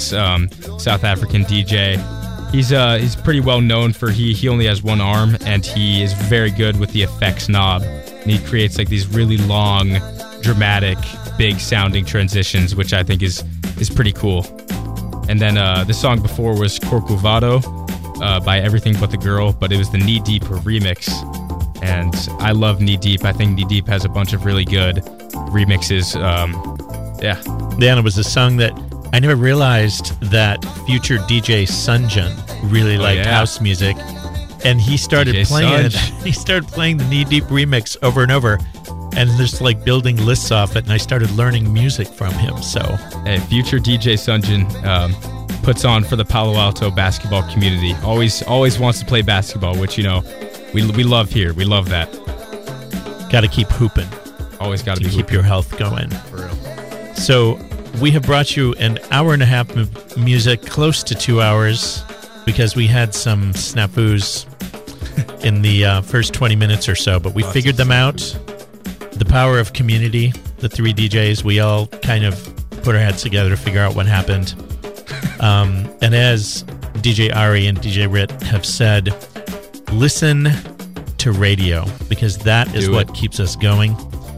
South African DJ. He's pretty well known for he only has one arm, and he is very good with the effects knob. And he creates like these really long, dramatic, big sounding transitions, which I think is pretty cool. And then the song before was Corcovado by Everything But the Girl, but it was the Knee Deep remix. And I love Knee Deep. I think Knee Deep has a bunch of really good remixes. Yeah, and it was a song that I never realized that future DJ Sunjun really liked house music, and he started playing it. He started playing the Knee Deep remix over and over, and just like building lists off it. And I started learning music from him. So, hey, future DJ Sunjun puts on for the Palo Alto basketball community. Always wants to play basketball, which we love here. We love that. Got to keep hooping. Always got to keep hooping. Your health going. For real. So we have brought you an hour and a half of music, close to 2 hours, because we had some snafus in the first 20 minutes or so, but we figured them out. The power of community, the three DJs, we all kind of put our heads together to figure out what happened. And as DJ Ari and DJ Rit have said, listen to radio, because that is what keeps us going.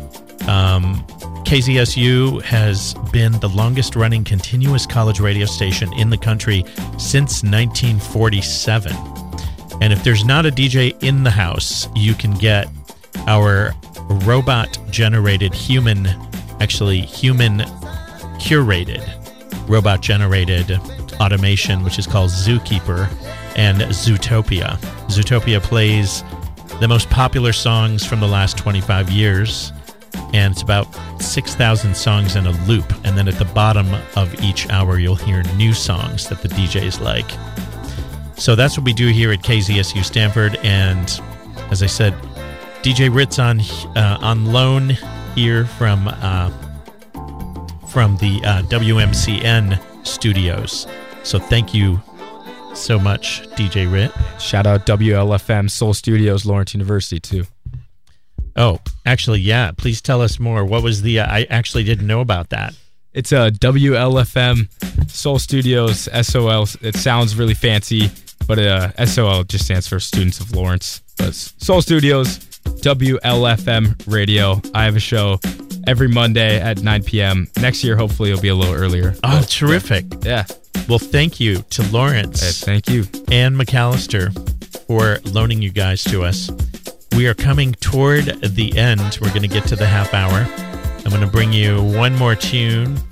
KZSU has been the longest-running continuous college radio station in the country since 1947. And if there's not a DJ in the house, you can get our robot-generated human-curated robot-generated automation, which is called Zookeeper and Zootopia. Zootopia plays the most popular songs from the last 25 years, and it's about 6,000 songs in a loop. And then at the bottom of each hour, you'll hear new songs that the DJs like. So that's what we do here at KZSU Stanford. And as I said, DJ Ritz on loan here from the WMCN studios. So thank you so much, DJ Rit. Shout out WLFM Soul Studios, Lawrence University, too. Oh, actually, yeah. Please tell us more. What was the... I actually didn't know about that. It's a WLFM Soul Studios, SOL. It sounds really fancy, but SOL just stands for Students of Lawrence. But Soul Studios, WLFM Radio. I have a show every Monday at 9 p.m. Next year, hopefully, it'll be a little earlier. Oh, terrific. Yeah. Well, thank you to Lawrence. Hey, thank you. And McAllister for loaning you guys to us. We are coming toward the end. We're going to get to the half hour. I'm going to bring you one more tune